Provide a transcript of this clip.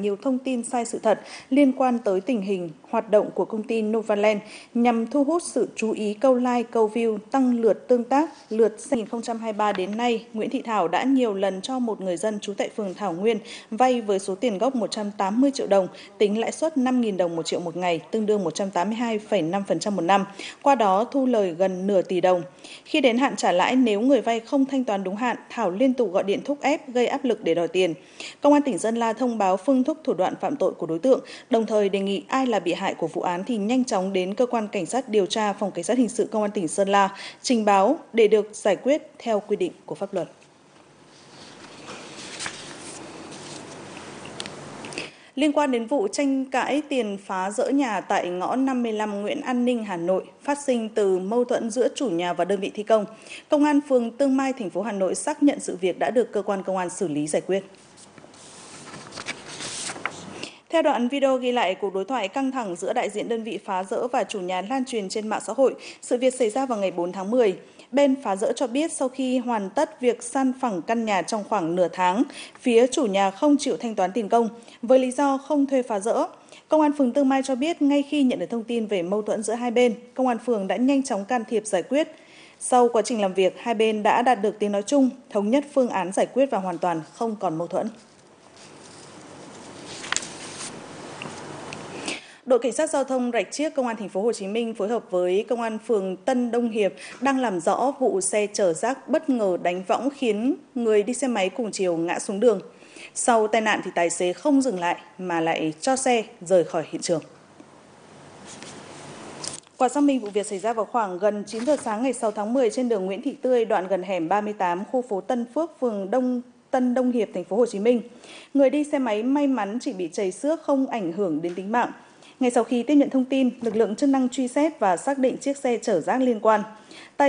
nhiều thông tin sai sự thật liên quan tới tình hình hoạt động của công ty Novaland nhằm thu hút sự chú ý, câu like, câu view, tăng lượt tương tác. Lượt 2023 đến nay, Nguyễn Thị Thảo đã nhiều lần cho một người dân trú tại phường Thảo Nguyên vay với số tiền gốc 180 triệu đồng, tính lãi suất 5.000 đồng 1 triệu một ngày, tương đương 182,5% một năm. Qua đó thu lời gần nửa tỷ đồng. Khi đến hạn trả lãi, nếu người vay không thanh toán đúng hạn, Thảo liên tục gọi điện thúc ép, gây áp lực để đòi tiền. Công an tỉnh Sơn La thông báo phương thức thủ đoạn phạm tội của đối tượng, đồng thời đề nghị ai là bị hại của vụ án thì nhanh chóng đến cơ quan cảnh sát điều tra, phòng cảnh sát hình sự công an tỉnh Sơn La trình báo để được giải quyết theo quy định của pháp luật. Liên quan đến vụ tranh cãi tiền phá rỡ nhà tại ngõ 55 Nguyễn An Ninh, Hà Nội, phát sinh từ mâu thuẫn giữa chủ nhà và đơn vị thi công, Công an phường Tương Mai, thành phố Hà Nội xác nhận sự việc đã được cơ quan công an xử lý giải quyết. Theo đoạn video ghi lại cuộc đối thoại căng thẳng giữa đại diện đơn vị phá rỡ và chủ nhà lan truyền trên mạng xã hội, sự việc xảy ra vào ngày 4 tháng 10. Bên phá rỡ cho biết sau khi hoàn tất việc san phẳng căn nhà trong khoảng nửa tháng, phía chủ nhà không chịu thanh toán tiền công, với lý do không thuê phá rỡ. Công an phường Tương Mai cho biết ngay khi nhận được thông tin về mâu thuẫn giữa hai bên, Công an phường đã nhanh chóng can thiệp giải quyết. Sau quá trình làm việc, hai bên đã đạt được tiếng nói chung, thống nhất phương án giải quyết và hoàn toàn không còn mâu thuẫn. Đội Cảnh sát Giao thông Rạch Chiếc Công an thành phố Hồ Chí Minh phối hợp với Công an phường Tân Đông Hiệp đang làm rõ vụ xe chở rác bất ngờ đánh võng khiến người đi xe máy cùng chiều ngã xuống đường. Sau tai nạn thì tài xế không dừng lại mà lại cho xe rời khỏi hiện trường. Qua xác minh, vụ việc xảy ra vào khoảng gần 9 giờ sáng ngày 6 tháng 10 trên đường Nguyễn Thị Tươi, đoạn gần hẻm 38, khu phố Tân Phước, phường Tân Đông Hiệp, thành phố Hồ Chí Minh. Người đi xe máy may mắn chỉ bị trầy xước, không ảnh hưởng đến tính mạng. Ngay sau khi tiếp nhận thông tin, lực lượng chức năng truy xét và xác định chiếc xe chở rác liên quan.